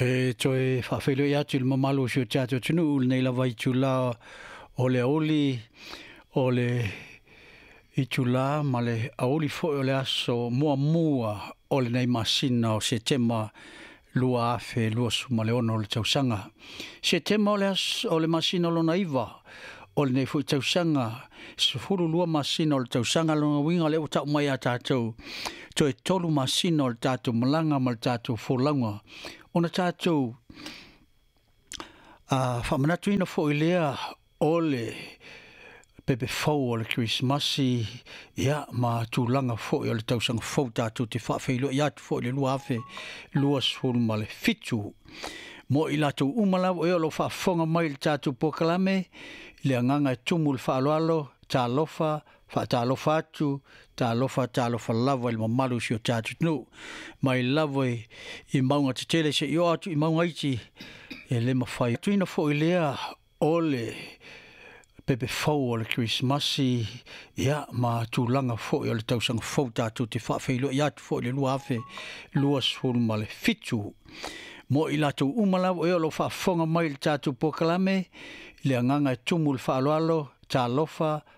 Toi whawhelo ia tu mamalu sio chato tunu ul nei la vai chula ole oli ole I chula male aoli fo ole aso mua ole nei masina o se tema lua afe lua sumale ono le tausanga. Se tema ole aso ole masina lo naiva ole nei fu tausanga se furu lua masina ole tausanga lo winga le uta mai atatou. Toi tolu masina ole tatou malanga mal tatou folanga. Ona tātou whamanatu ina fo ilea ole pepe fau ole Christmasi ia ma tūlanga fo ole tausanga fau tātou te whawhailo ia tu fo ile lua afe lua sulu male fitu mo I lātou umalaw e olo whaafonga mai le tātou pokalame le anganga e tumu le whaaloalo tā lofa whaatalofa atu, talofa lava il mamalu si o tātou tunu. Mai lava I maunga te tele se I o atu I maunga iti e le mawhai. Tuina fo I lea ole pepe fau ole Christmasi ia ma tūlanga fo I ole tausanga fau tātou te whawhailo ia tu fo I le lua afe lua sulu male fitu. Mo I lātou umalaw e olo whaafonga mai le tātou pokalame le anganga e tumu le whaaloalo talofa